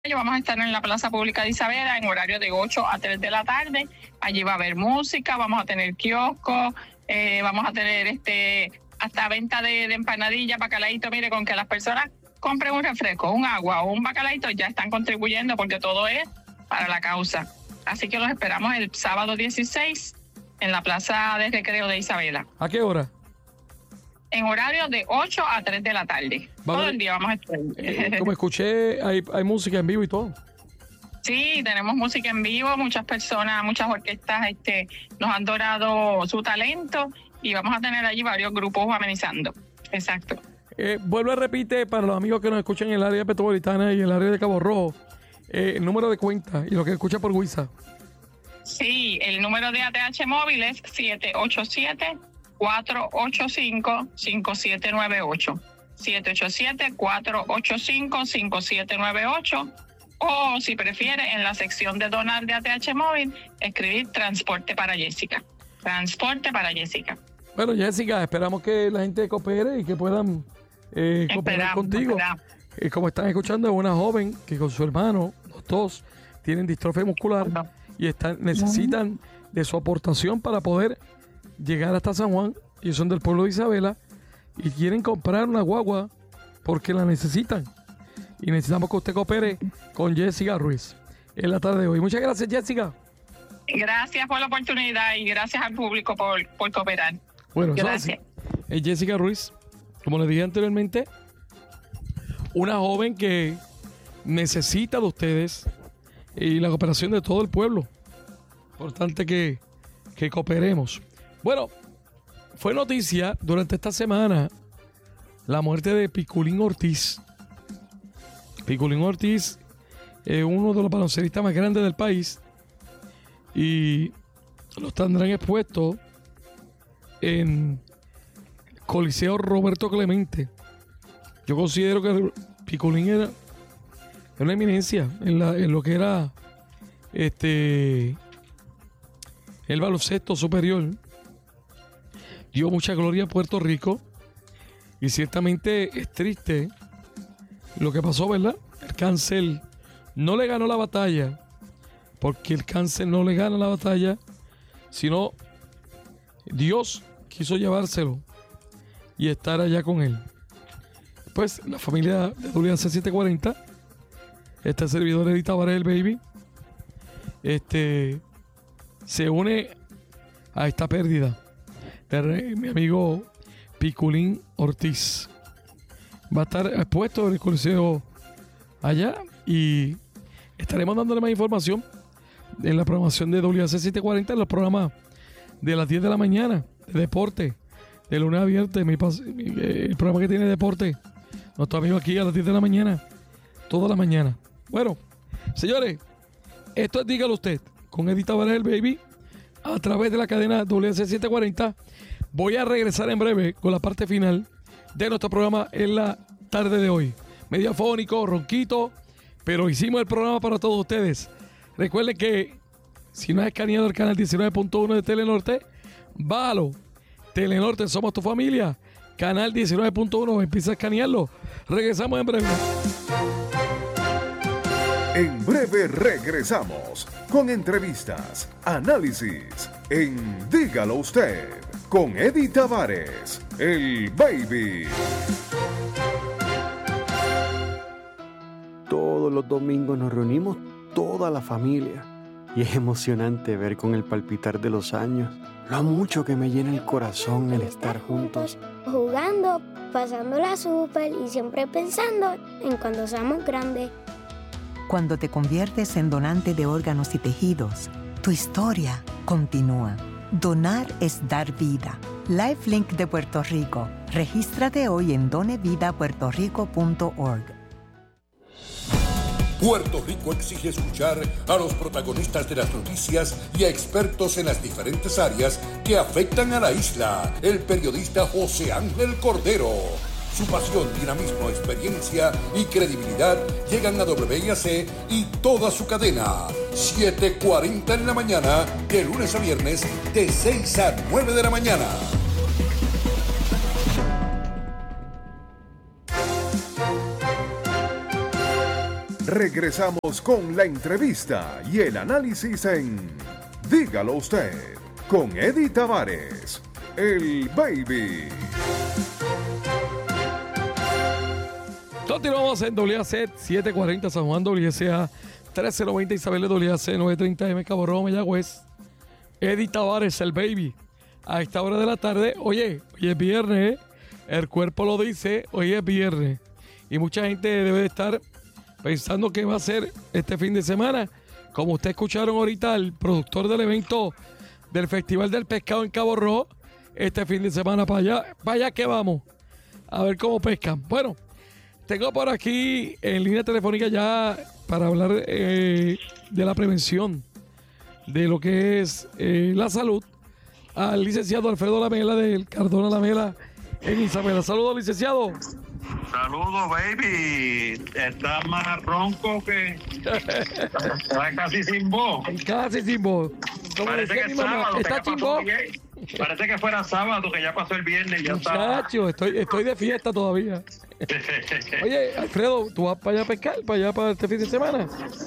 Vamos a estar en la Plaza Pública de Isabela en horario de 8 a 3 de la tarde. Allí va a haber música, vamos a tener kioscos, vamos a tener hasta venta de empanadillas, bacalaíto. Mire, con que las personas compren un refresco, un agua o un bacalaíto, ya están contribuyendo porque todo es para la causa. Así que los esperamos el sábado 16 en la Plaza de Recreo de Isabela. ¿A qué hora? En horario de 8 a 3 de la tarde. Todo el día vamos a estar. Como escuché, hay música en vivo y todo. Sí, tenemos música en vivo, muchas personas, muchas orquestas nos han donado su talento y vamos a tener allí varios grupos amenizando. Exacto. Vuelve a repite para los amigos que nos escuchan en el área metropolitana y en el área de Cabo Rojo, el número de cuenta y lo que escucha por WhatsApp. Sí, el número de ATH móvil es 787-485-5798. 787-485-5798. O si prefiere, en la sección de donar de ATH móvil, escribir transporte para Jessica. Transporte para Jessica. Bueno, Jessica, esperamos que la gente coopere y que puedan cooperar contigo. Como están escuchando, es una joven que con su hermano, los dos, tienen distrofia muscular y necesitan de su aportación para poder llegar hasta San Juan. Y son del pueblo de Isabela y quieren comprar una guagua porque la necesitan. Y necesitamos que usted coopere con Jessica Ruiz en la tarde de hoy. Muchas gracias, Jessica. Gracias por la oportunidad y gracias al público por cooperar. Bueno, gracias. Es Jessica Ruiz, como les dije anteriormente, una joven que necesita de ustedes y la cooperación de todo el pueblo. Importante que cooperemos. Bueno, fue noticia durante esta semana la muerte de Piculín Ortiz. Piculín Ortiz es uno de los balonceristas más grandes del país y los tendrán expuestos en Coliseo Roberto Clemente. Yo considero que Piculín era una eminencia en lo que era el baloncesto superior. Dio mucha gloria a Puerto Rico y ciertamente es triste lo que pasó, ¿verdad? El cáncer no le ganó la batalla, porque el cáncer no le gana la batalla, sino Dios quiso llevárselo y estar allá con él. Pues la familia de WC 740, este servidor Edith Tavares, el baby, se une a esta pérdida de mi amigo Piculín Ortiz. Va a estar expuesto en el Coliseo allá y estaremos dándole más información en la programación de WC 740, en los programas de las 10 de la mañana, de deporte, de lunes a viernes, el programa que tiene deporte, nuestro amigo aquí a las 10 de la mañana, toda la mañana. Bueno, señores, esto es Dígalo Usted, con Edith Tavares, el baby, a través de la cadena WC 740. Voy a regresar en breve con la parte final de nuestro programa en la tarde de hoy. Medio afónico, ronquito, pero hicimos el programa para todos ustedes. Recuerden que si no has escaneado el canal 19.1 de Telenorte, bájalo. Telenorte, somos tu familia. Canal 19.1, empieza a escanearlo. Regresamos en breve. En breve regresamos con entrevistas, análisis en Dígalo Usted con Edith Tavares, el baby. Todos los domingos nos reunimos toda la familia y es emocionante ver con el palpitar de los años lo mucho que me llena el corazón el estar juntos. Jugando, pasándola súper y siempre pensando en cuando seamos grandes. Cuando te conviertes en donante de órganos y tejidos, tu historia continúa. Donar es dar vida. LifeLink de Puerto Rico. Regístrate hoy en donevidapuertorico.org. Puerto Rico exige escuchar a los protagonistas de las noticias y a expertos en las diferentes áreas que afectan a la isla. El periodista José Ángel Cordero. Su pasión, dinamismo, experiencia y credibilidad llegan a WIAC y toda su cadena. 7:40 en la mañana, de lunes a viernes, de 6 a 9 de la mañana. Regresamos con la entrevista y el análisis en Dígalo Usted, con Eddie Tavares, el Baby. Continuamos en WAC 740 San Juan, WSA 1390 Isabel, WAC 930M Cabo Rojo, Mayagüez. Eddie Tavares, el Baby. A esta hora de la tarde, hoy es viernes, el cuerpo lo dice, hoy es viernes. Y mucha gente debe de estar pensando qué va a ser este fin de semana. Como ustedes escucharon ahorita, el productor del evento del Festival del Pescado en Cabo Rojo, este fin de semana para allá que vamos, a ver cómo pescan. Bueno, tengo por aquí en línea telefónica ya para hablar de la prevención de lo que es la salud al licenciado Alfredo Lamela del Cardona Lamela en Isabela. Saludos, licenciado. Saludos, baby. Estás más ronco que... Estás casi sin voz. Casi sin voz. Parece que es sábado. ¿Está sin voz? Parece que fuera sábado, que ya pasó el viernes y ya está. Muchacho, estoy de fiesta todavía. Oye, Alfredo, ¿tú vas para allá a pescar, para este fin de semana?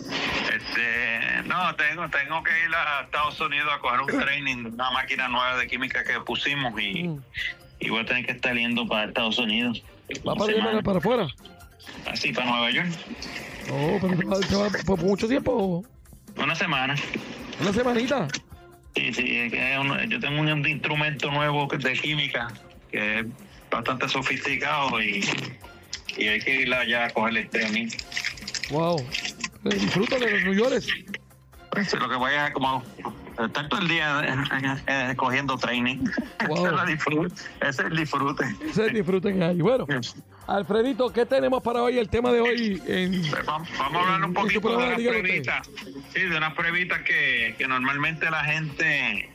No, tengo que ir a Estados Unidos a coger un training, una máquina nueva de química que pusimos y voy a tener que estar yendo para Estados Unidos. ¿Va para afuera? Así, para Nueva York. Oh, pero ¿te va por mucho tiempo? Una semana. ¿Una semanita? Sí, yo tengo un instrumento nuevo de química que es bastante sofisticado y hay que ir allá a coger el training. Wow. Disfruta de los New York. Lo que voy a como estar todo el día cogiendo training. Wow. Ese es el disfrute. Ese es el disfrute que hay. Bueno, Alfredito, ¿qué tenemos para hoy? El tema de hoy vamos a hablar un poquito de las pruebitas. Sí, de unas pruebitas que normalmente la gente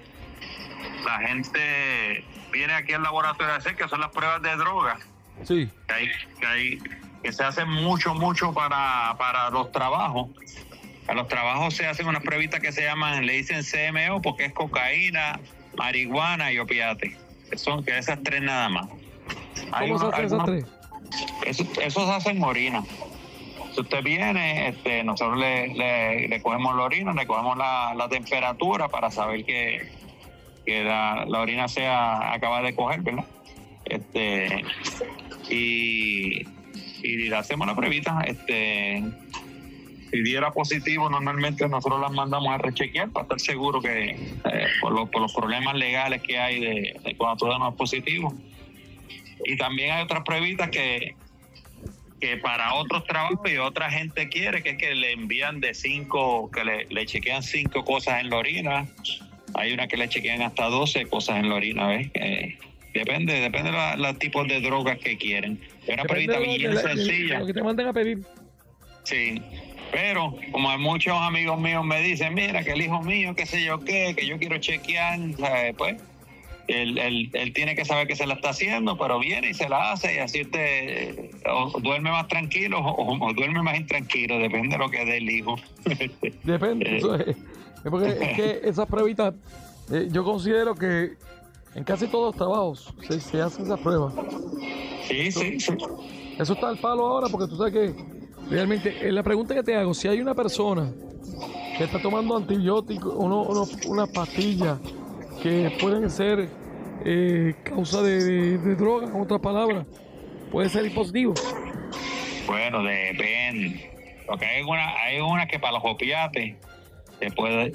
viene aquí al laboratorio a hacer, que son las pruebas de droga. Sí. Que se hacen mucho para los trabajos. A los trabajos se hacen unas pruebitas que se llaman, le dicen CMO, porque es cocaína, marihuana y opiate. Que esas tres nada más. ¿Cómo se hacen esas tres? Eso se hace en orina. Si usted viene, nosotros le cogemos la orina, le cogemos la temperatura para saber que la orina acaba de coger, ¿verdad? Y le hacemos la pruebita. Si diera positivo, normalmente nosotros las mandamos a rechequear para estar seguros que por los problemas legales que hay de cuando todo no es positivo. Y también hay otras pruebitas que para otros trabajos y otra gente quiere, que es que le envían que le chequean 5 cosas en la orina. Hay una que le chequean hasta 12 cosas en la orina, ¿ves? Depende de los tipos de drogas que quieren. Es una pruebita bien sencilla. Lo que te manden a pedir. Sí. Pero, como hay muchos amigos míos me dicen, mira, que el hijo mío, qué sé yo qué, que yo quiero chequear, pues, él tiene que saber que se la está haciendo, pero viene y se la hace y así o duerme más tranquilo o duerme más intranquilo, depende de lo que dé el hijo. Depende, porque es que esas pruebitas, yo considero que en casi todos los trabajos se hacen esas pruebas. Sí. Eso está al palo ahora, porque tú sabes que realmente, la pregunta que te hago, si hay una persona que está tomando antibióticos, unas pastillas que pueden ser causa de droga, en otras palabras, puede ser positivo. Bueno, depende. Porque hay una que para los opiates se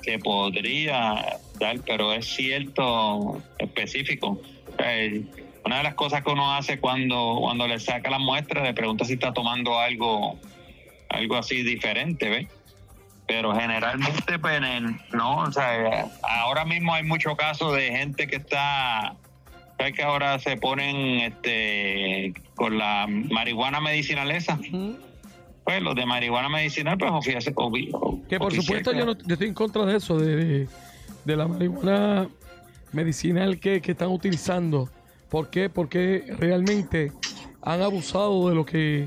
podría dar, pero es cierto específico. Una de las cosas que uno hace cuando le saca la muestra, le pregunta si está tomando algo así diferente, ¿ves? Pero generalmente, pues, no, o sea, ahora mismo hay muchos casos de gente que está, ¿sabes? Que ahora se ponen con la marihuana medicinal esa. Pues los de marihuana medicinal, pues, que por supuesto yo estoy en contra de eso, de la marihuana medicinal que están utilizando. ¿Por qué? Porque realmente han abusado de lo que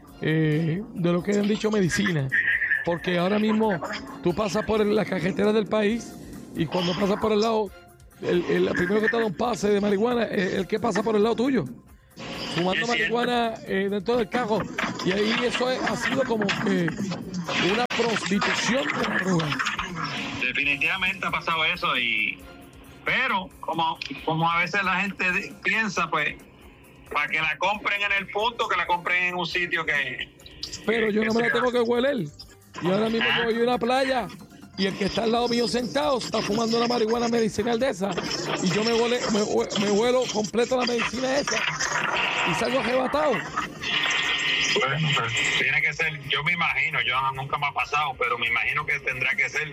han dicho medicina. Porque ahora mismo tú pasas por las carreteras del país y cuando pasas por el lado, el primero que te da un pase de marihuana es el que pasa por el lado tuyo. Fumando marihuana dentro del carro. Y ahí eso ha sido como que una prostitución de la droga. Definitivamente ha pasado eso, pero como a veces la gente piensa, pues, para que la compren en el punto, que la compren en un sitio que... Pero yo no me la tengo que hueler. Y ahora mismo yo voy a una playa y el que está al lado mío sentado está fumando una marihuana medicinal de esa. Y yo me huelo completo la medicina esa. Y salgo arrebatado. Bueno, pues, tiene que ser, yo me imagino, yo nunca me ha pasado, pero me imagino que tendrá que ser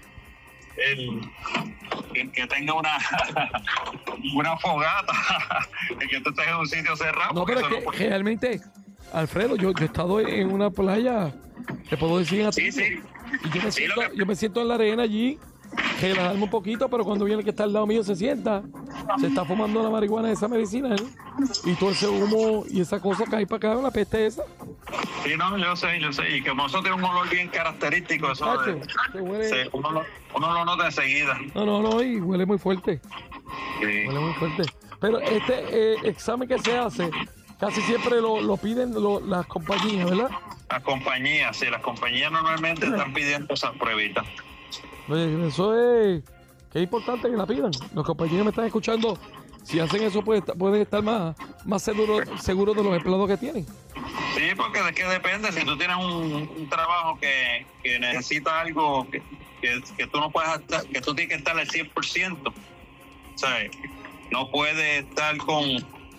el que tenga una fogata, el que tú estés en un sitio cerrado. No, pero es que realmente, Alfredo, yo he estado en una playa, te puedo decir a ti. Sí. Y yo me siento en la arena allí, relajarme un poquito, pero cuando viene el que está al lado mío se sienta, se está fumando la marihuana de esa medicina, ¿eh? Y todo ese humo y esa cosa cae para acá, la peste esa. Sí, no, yo sé, y como eso tiene un olor bien característico, eso huele... uno lo nota enseguida. No, y huele muy fuerte. Sí. Huele muy fuerte. Pero este examen que se hace, casi siempre lo piden las compañías, ¿verdad? Las compañías normalmente están pidiendo esas pruebitas. Oye, eso es que es importante que la pidan. Los compañeros me están escuchando. Si hacen eso, pueden estar más seguros de los empleados que tienen. Sí, porque es que depende. Si tú tienes un trabajo que necesita algo que tú no puedes estar, que tú tienes que estar al 100%, ¿sabes? No puedes estar con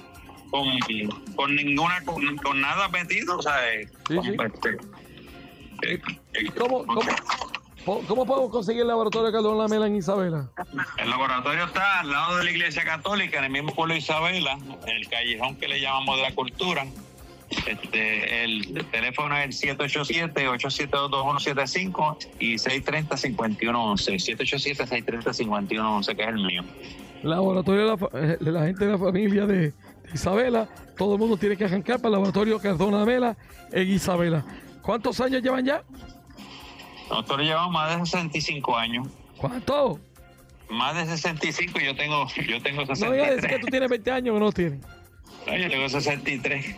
nada metido, ¿sabes? Sí. ¿Cómo podemos conseguir el laboratorio Cardón Lamela en Isabela? El laboratorio está al lado de la iglesia católica, en el mismo pueblo de Isabela, en el callejón que le llamamos de la cultura. El teléfono es el 787-872-2175 y 630-5111. 787-630-5111, que es el mío. Laboratorio de la gente de la familia de Isabela. Todo el mundo tiene que arrancar para el laboratorio Cardón Lamela en Isabela. ¿Cuántos años llevan ya? Nosotros llevamos más de 65 años. ¿Cuánto? Más de 65, yo tengo 63. No digas que tú tienes 20 años o no tienes. No, yo tengo 63.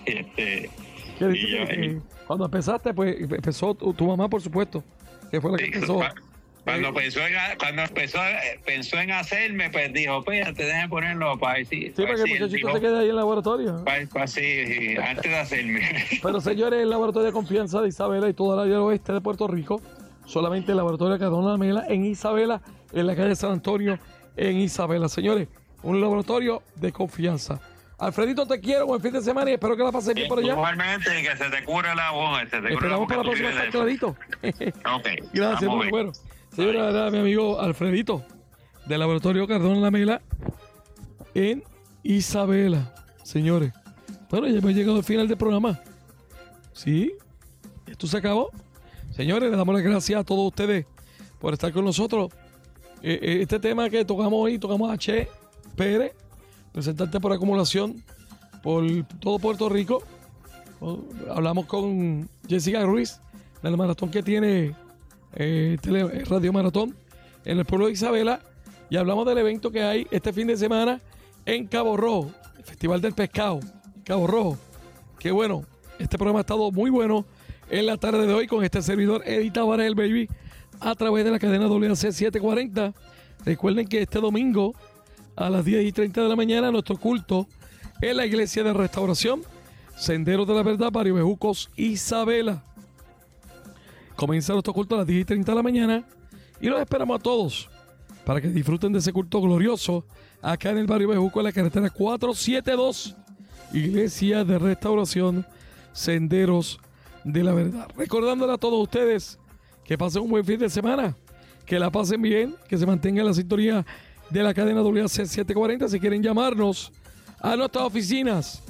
Cuando empezaste, pues empezó tu mamá, por supuesto, que fue la que empezó. Cuando pensó en hacerme, pues dijo, espérate, déjame ponerlo para decir. Sí, para que el muchachito se quede ahí en el laboratorio. Sí, antes de hacerme. Pero señores, el laboratorio de confianza de Isabela y toda la área del oeste de Puerto Rico, solamente el laboratorio Cardón Lamela en Isabela, en la calle San Antonio, en Isabela. Señores, un laboratorio de confianza. Alfredito, te quiero, buen fin de semana y espero que la pases bien por allá. Igualmente, que se te cure la voz. Esperamos para la próxima estar clarito. Ok. Gracias, muy bueno. Señora, era mi amigo Alfredito, del laboratorio Cardón Lamela en Isabela. Señores, bueno, ya hemos llegado al final del programa. ¿Sí? ¿Esto se acabó? Señores, le damos las gracias a todos ustedes por estar con nosotros. Este tema que tocamos hoy, tocamos a Che Pérez, representante por acumulación por todo Puerto Rico. Hablamos con Jessica Ruiz, la maratón que tiene Radio Maratón en el pueblo de Isabela, y hablamos del evento que hay este fin de semana en Cabo Rojo, el Festival del Pescado, Cabo Rojo. Que bueno, este programa ha estado muy bueno en la tarde de hoy con este servidor Eddie Tavares, el Baby, a través de la cadena WAC 740. Recuerden que este domingo a las 10:30 de la mañana nuestro culto en la Iglesia de Restauración Senderos de la Verdad, Barrio Bejucos, Isabela. Comienza nuestro culto a las 10:30 de la mañana y los esperamos a todos para que disfruten de ese culto glorioso acá en el Barrio Bejuco, en la carretera 472, Iglesia de Restauración Senderos de la Verdad. Recordándole a todos ustedes que pasen un buen fin de semana, que la pasen bien, que se mantengan en la sintonía de la cadena WAC 740. Si quieren llamarnos a nuestras oficinas,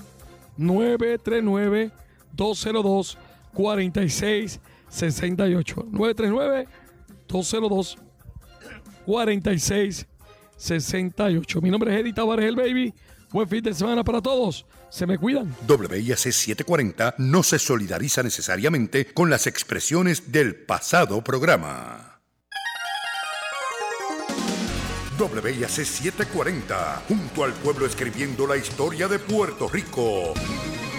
939-202-4668. 939-202-4668. Mi nombre es Eddie Tavares, el Baby. Buen fin de semana para todos. Se me cuidan. WIAC 740 no se solidariza necesariamente con las expresiones del pasado programa. WIAC 740, junto al pueblo escribiendo la historia de Puerto Rico.